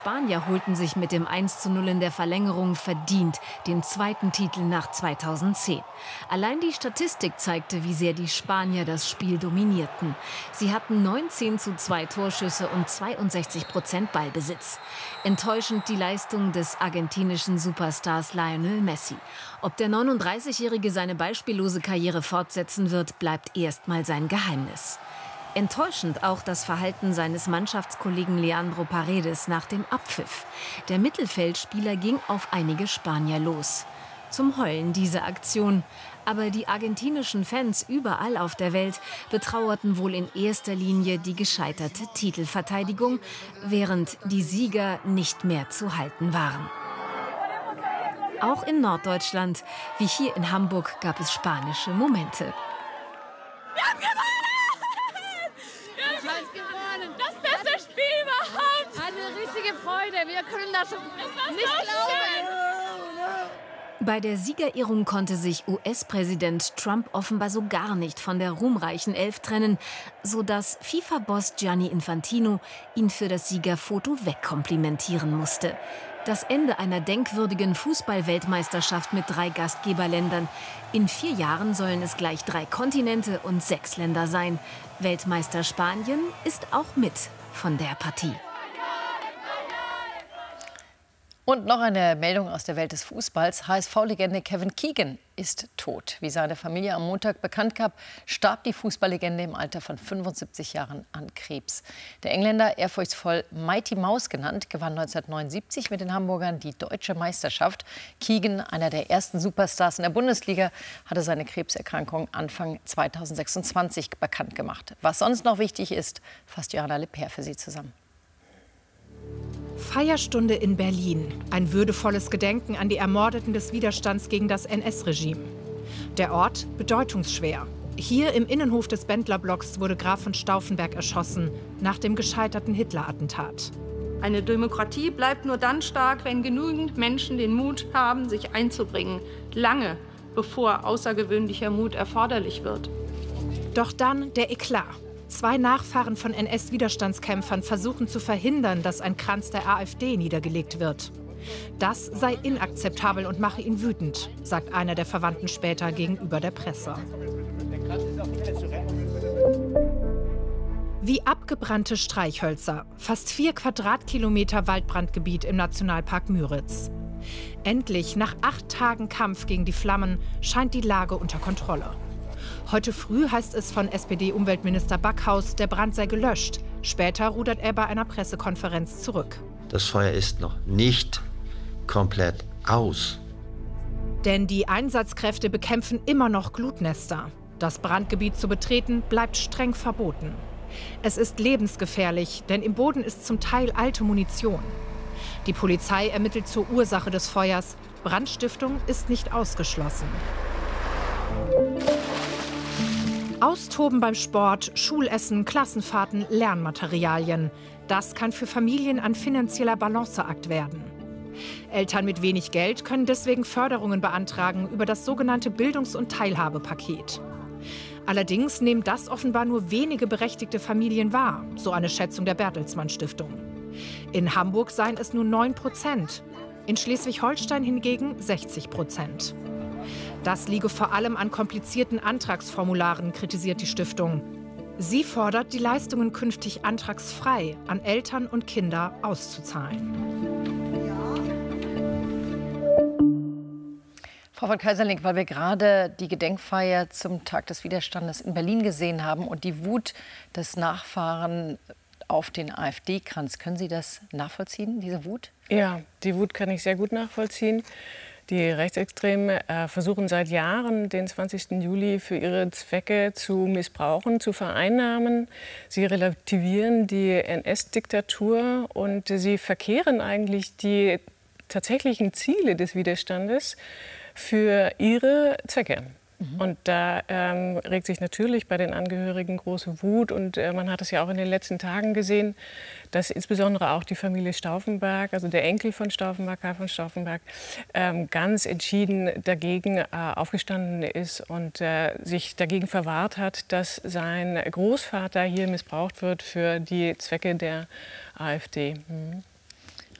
Spanier holten sich mit dem 1:0 in der Verlängerung verdient den zweiten Titel nach 2010. Allein die Statistik zeigte, wie sehr die Spanier das Spiel dominierten. Sie hatten 19:2 Torschüsse und 62% Ballbesitz. Enttäuschend die Leistung des argentinischen Superstars Lionel Messi. Ob der 39-Jährige seine beispiellose Karriere fortsetzen wird, bleibt erstmal sein Geheimnis. Enttäuschend auch das Verhalten seines Mannschaftskollegen Leandro Paredes nach dem Abpfiff. Der Mittelfeldspieler ging auf einige Spanier los. Zum Heulen diese Aktion. Aber die argentinischen Fans überall auf der Welt betrauerten wohl in erster Linie die gescheiterte Titelverteidigung, während die Sieger nicht mehr zu halten waren. Auch in Norddeutschland, wie hier in Hamburg, gab es spanische Momente. Wir haben gewonnen! Das beste Spiel überhaupt! Eine riesige Freude, wir können das nicht glauben. Bei der Siegerehrung konnte sich US-Präsident Trump offenbar so gar nicht von der ruhmreichen Elf trennen, sodass FIFA-Boss Gianni Infantino ihn für das Siegerfoto wegkomplimentieren musste. Das Ende einer denkwürdigen Fußball-Weltmeisterschaft mit 3 Gastgeberländern. In 4 Jahren sollen es gleich 3 Kontinente und 6 Länder sein. Weltmeister Spanien ist auch mit von der Partie. Und noch eine Meldung aus der Welt des Fußballs. HSV-Legende Kevin Keegan ist tot. Wie seine Familie am Montag bekannt gab, starb die Fußballlegende im Alter von 75 Jahren an Krebs. Der Engländer, ehrfurchtsvoll Mighty Mouse genannt, gewann 1979 mit den Hamburgern die deutsche Meisterschaft. Keegan, einer der ersten Superstars in der Bundesliga, hatte seine Krebserkrankung Anfang 2026 bekannt gemacht. Was sonst noch wichtig ist, fasst Johanna Lepper für Sie zusammen. Feierstunde in Berlin. Ein würdevolles Gedenken an die Ermordeten des Widerstands gegen das NS-Regime. Der Ort bedeutungsschwer. Hier im Innenhof des Bendlerblocks wurde Graf von Stauffenberg erschossen, nach dem gescheiterten Hitler-Attentat. Eine Demokratie bleibt nur dann stark, wenn genügend Menschen den Mut haben, sich einzubringen. Lange bevor außergewöhnlicher Mut erforderlich wird. Doch dann der Eklat. 2 Nachfahren von NS-Widerstandskämpfern versuchen zu verhindern, dass ein Kranz der AfD niedergelegt wird. Das sei inakzeptabel und mache ihn wütend, sagt einer der Verwandten später gegenüber der Presse. Wie abgebrannte Streichhölzer. Fast 4 Quadratkilometer Waldbrandgebiet im Nationalpark Müritz. Endlich, nach 8 Tagen Kampf gegen die Flammen, scheint die Lage unter Kontrolle. Heute früh heißt es von SPD-Umweltminister Backhaus, der Brand sei gelöscht. Später rudert er bei einer Pressekonferenz zurück. Das Feuer ist noch nicht komplett aus. Denn die Einsatzkräfte bekämpfen immer noch Glutnester. Das Brandgebiet zu betreten bleibt streng verboten. Es ist lebensgefährlich, denn im Boden ist zum Teil alte Munition. Die Polizei ermittelt zur Ursache des Feuers. Brandstiftung ist nicht ausgeschlossen. Austoben beim Sport, Schulessen, Klassenfahrten, Lernmaterialien. Das kann für Familien ein finanzieller Balanceakt werden. Eltern mit wenig Geld können deswegen Förderungen beantragen über das sogenannte Bildungs- und Teilhabepaket. Allerdings nehmen das offenbar nur wenige berechtigte Familien wahr, so eine Schätzung der Bertelsmann Stiftung. In Hamburg seien es nur 9%, in Schleswig-Holstein hingegen 60%. Das liege vor allem an komplizierten Antragsformularen, kritisiert die Stiftung. Sie fordert, die Leistungen künftig antragsfrei an Eltern und Kinder auszuzahlen. Frau von Keyserlingk, weil wir gerade die Gedenkfeier zum Tag des Widerstandes in Berlin gesehen haben und die Wut des Nachfahren auf den AfD-Kranz. Können Sie das nachvollziehen, diese Wut? Ja, die Wut kann ich sehr gut nachvollziehen. Die Rechtsextremen versuchen seit Jahren, den 20. Juli für ihre Zwecke zu missbrauchen, zu vereinnahmen. Sie relativieren die NS-Diktatur und sie verkehren eigentlich die tatsächlichen Ziele des Widerstandes für ihre Zwecke. Und da regt sich natürlich bei den Angehörigen große Wut. Und man hat es ja auch in den letzten Tagen gesehen, dass insbesondere auch die Familie Stauffenberg, also der Enkel von Stauffenberg, Karl von Stauffenberg, ganz entschieden dagegen aufgestanden ist und sich dagegen verwahrt hat, dass sein Großvater hier missbraucht wird für die Zwecke der AfD.